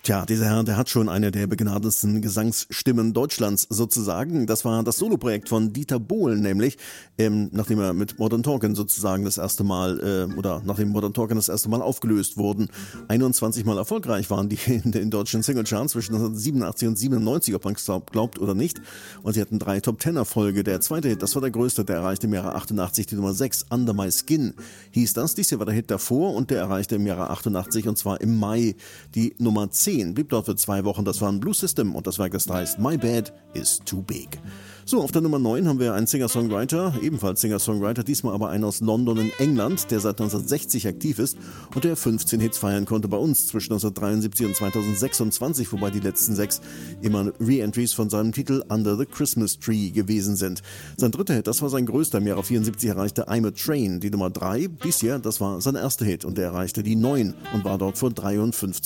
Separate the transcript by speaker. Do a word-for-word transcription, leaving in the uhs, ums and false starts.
Speaker 1: Tja, dieser Herr, der hat schon eine der begnadetsten Gesangsstimmen Deutschlands sozusagen. Das war das Soloprojekt von Dieter Bohlen nämlich, ähm, nachdem er mit Modern Talking sozusagen das erste Mal, äh, oder nachdem Modern Talking das erste Mal aufgelöst wurden. einundzwanzig Mal erfolgreich waren die in den deutschen Singlecharts zwischen neunzehnhundertsiebenundachtzig und siebenundneunzig, ob man es glaubt oder nicht. Und sie hatten drei Top-Ten-Erfolge. Der zweite Hit, das war der größte, der erreichte im Jahre achtundachtzig die Nummer sechs, Under My Skin hieß das. Dies hier war der Hit davor und der erreichte im Jahre achtundachtzig und zwar im Mai die Nummer zehn. Blieb dort für zwei Wochen, das war ein Blue System und das Werk, das heißt My Bad is Too Big. So, auf der Nummer neun haben wir einen Singer-Songwriter, ebenfalls Singer-Songwriter, diesmal aber einen aus London in England, der seit neunzehnhundertsechzig aktiv ist und der fünfzehn Hits feiern konnte bei uns zwischen neunzehnhundertdreiundsiebzig und zweitausendsechsundzwanzig, wobei die letzten sechs immer Re-Entries von seinem Titel Under the Christmas Tree gewesen sind. Sein dritter Hit, das war sein größter, im Jahre vierundsiebzig erreichte I'm a Train. Die Nummer drei, dies hier, das war sein erster Hit und der erreichte die neun und war dort vor dreiundfünfzig